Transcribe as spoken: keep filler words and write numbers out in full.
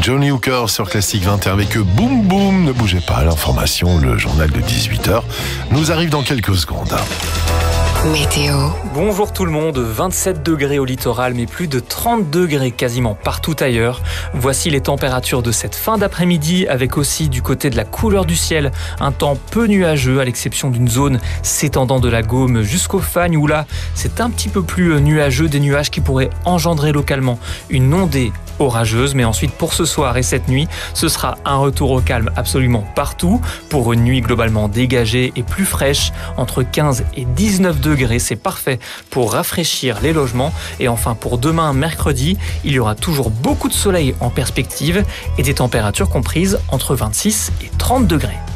Johnny Hooker sur Classique vingt et un avec Boum Boum. Ne bougez pas, l'information, le journal de dix-huit heures nous arrive dans quelques secondes. Météo. Bonjour tout le monde, vingt-sept degrés au littoral, mais plus de trente degrés quasiment partout ailleurs. Voici les températures de cette fin d'après-midi, avec aussi du côté de la couleur du ciel, un temps peu nuageux, à l'exception d'une zone s'étendant de la Gaume jusqu'au Fagne, où là, c'est un petit peu plus nuageux, des nuages qui pourraient engendrer localement une ondée orageuse. Mais ensuite, pour ce soir et cette nuit, ce sera un retour au calme absolument partout, pour une nuit globalement dégagée et plus fraîche, entre quinze et dix-neuf degrés. C'est parfait pour rafraîchir les logements. Et enfin, pour demain, mercredi, il y aura toujours beaucoup de soleil en perspective et des températures comprises entre vingt-six et trente degrés.